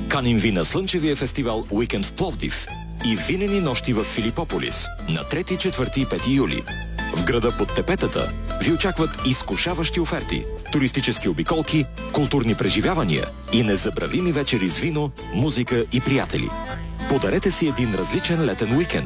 Каним ви на слънчевия фестивал Уикенд в Пловдив и винени нощи в Филипополис на 3, 4 и 5 юли. В града под тепетата ви очакват изкушаващи оферти, туристически обиколки, културни преживявания и незабравими вечери с вино, музика и приятели. Подарете си един различен летен уикенд